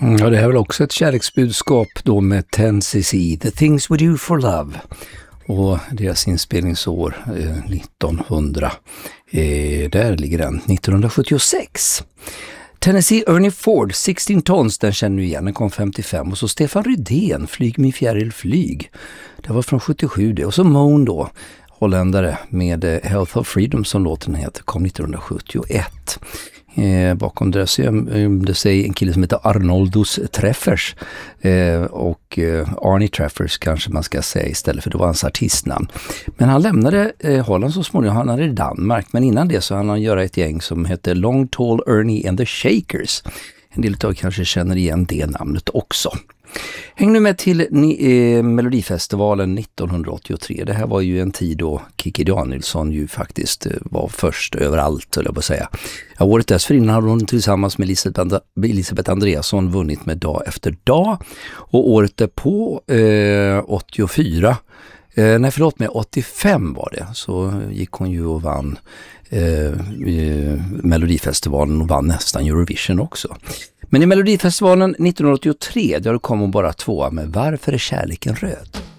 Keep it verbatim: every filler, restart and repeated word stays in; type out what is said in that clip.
Ja, det är väl också ett kärleksbudskap då med ten C C, The Things We Do For Love. Och deras inspelningsår eh, nittonhundra, eh, där ligger den, nittonhundrasjuttiosex. Tennessee Ernie Ford, sexton tons, den känner du igen, den kom femtiofem. Och så Stefan Rydén, Flyg min fjäril flyg, det var från sjuttiosju det. Och så Moan då, holländare med eh, Health of Freedom som låten heter, kom nittonhundrasjuttioett. Eh, bakom det gömde sig en kille som heter Arnoldus Treffers eh, och eh, Arnie Treffers kanske man ska säga istället, för det var hans artistnamn. Men han lämnade eh, Holland så småningom, han hade i Danmark, men innan det så hann han göra ett gäng som hette Long Tall Ernie and the Shakers. En del av er kanske känner igen det namnet också. Häng nu med till eh, Melodifestivalen nittonhundraåttiotre. Det här var ju en tid då Kikki Danielsson ju faktiskt eh, var först överallt, höll jag på att säga. Ja, året dessförinnan hade hon tillsammans med Elisabeth, Elisabeth Andreasson vunnit med Dag efter dag. Och året därpå, eh, åttiofyra, eh, nej förlåt mig, åttiofem var det, så gick hon ju och vann eh, eh, Melodifestivalen och vann nästan Eurovision också. Men i Melodifestivalen nittonhundraåttiotre, där kom hon bara tvåa med Varför är kärleken röd?